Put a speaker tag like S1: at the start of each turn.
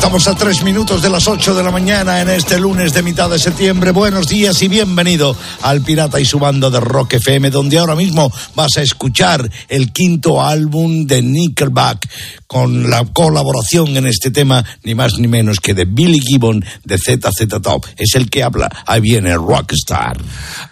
S1: Estamos a 3 minutos de las 8 de la mañana en este lunes de mitad de septiembre. Buenos días y bienvenido al Pirata y su banda de Rock FM, donde ahora mismo vas a escuchar el quinto álbum de Nickelback, con la colaboración en este tema, ni más ni menos que de Billy Gibbon de ZZ Top. Es el que habla. Ahí viene Rockstar.